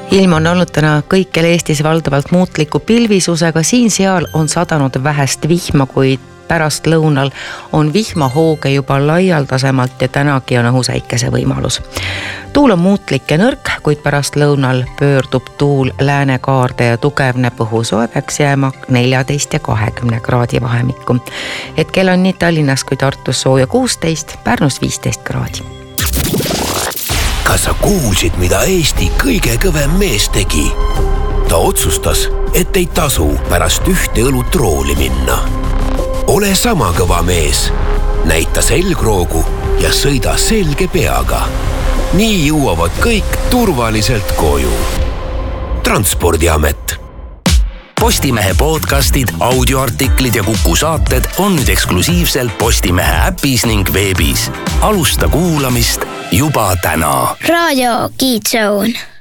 Ilm on olnud täna kõikjal Eestis valdavalt muutliku pilvisusega, siin-seal on sadanud vähest vihma, kuid pärast lõunal on vihmahooge juba laialdasemalt ja tänagi on õhus äikese võimalus. Tuul on muutlik ja nõrk, kuid pärast lõunal pöördub tuul läänekaarde ja tugevneb, õhusoe peaks jääma 14 ja 20 kraadi vahemikku. Hetkel on nii Tallinnas kui Tartus sooja 16, Pärnus 15 kraadi. Kas sa kuulsid, mida Eesti kõige kõvem mees tegi? Ta otsustas, et ei tasu pärast ühte õlut rooli minna. Ole sama kõva mees. Näita selgroogu ja sõida selge peaga. Nii jõuavad kõik turvaliselt koju. Transpordiamet. Postimehe podcastid, audioartiklid ja Kuku saated on nüüd eksklusiivselt Postimehe äpis ning veebis. Alusta kuulamist juba täna. Raadio Kids Zone.